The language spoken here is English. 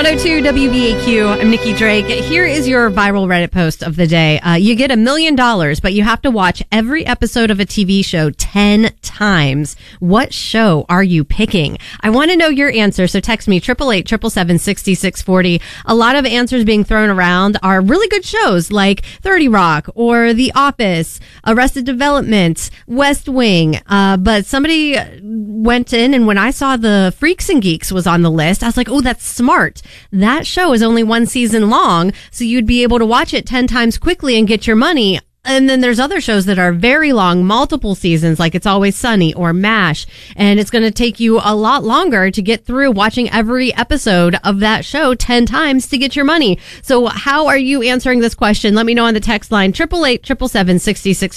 102 WVAQ. I'm Nikki Drake. Here is your viral Reddit post of the day. You get $1 million, but you have to watch every episode of a TV show 10 times. What show are you picking? I want to know your answer, so text me 888-777-6640. A lot of answers being thrown around are really good shows like 30 Rock or The Office, Arrested Development, West Wing. But somebody went in, and when I saw the Freaks and Geeks was on the list, I was like, oh, that's smart. That show is only one season long, so you'd be able to watch it 10 times quickly and get your money. And then there's other shows that are very long, multiple seasons, like It's Always Sunny or MASH. And it's going to take you a lot longer to get through watching every episode of that show 10 times to get your money. So how are you answering this question? Let me know on the text line, 888-777-6640.